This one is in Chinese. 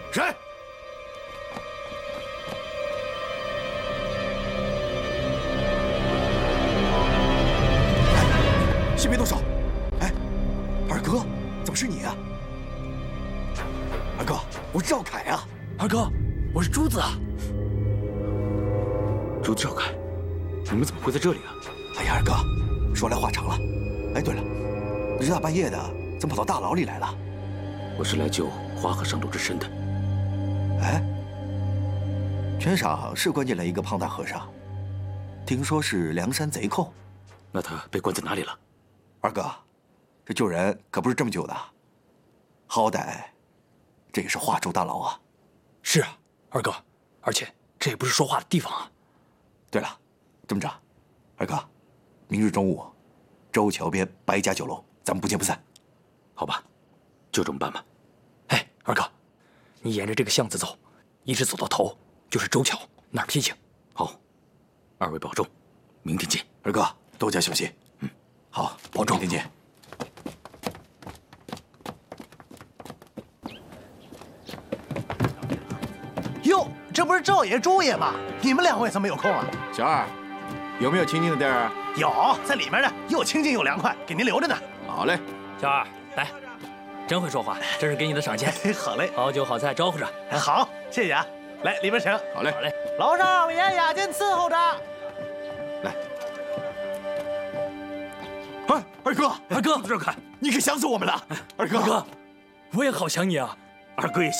是。先别动手！哎，二哥，怎么是你啊？二哥，我是赵凯啊！ 二哥，我是朱子啊！ 朱子、赵凯，你们怎么会在这里啊？ 哎呀，二哥，说来话长了。哎，对了，日大半夜的，怎么跑到大牢里来了？ 我是来救花和上周之身的。 哎，圈上是关进来一个胖大和尚，听说是梁山贼寇。 那他被关在哪里了？ 二哥，这救人可不是这么救的，好歹这也是华州大牢啊。 是啊，二哥，而且这也不是说话的地方啊。 对了，这么着，二哥，明日中午，周桥边白家酒楼，咱们不见不散。 好吧，就这么办吧。 哎，二哥，你沿着这个巷子走，一直走到头就是周桥那儿批请。 好，二位保重，明天见。 二哥，多加小心。 嗯， 好， 保重。 明天见。 哟，这不是赵爷、朱爷吗？你们两位怎么有空啊？ 小二，有没有清静的地儿？ 有，在里面呢，又清静又凉快，给您留着呢。 好嘞， 小二，来，真会说话，这是给你的赏钱。 好嘞， 好酒好菜招呼着。 好，谢谢啊。来，里边请。 好嘞， 好嘞。 楼上严雅间伺候着。 来。 哎，二哥， 二哥， 赵凯，你可想死我们了！二哥， 二哥，我也好想你啊。 二哥也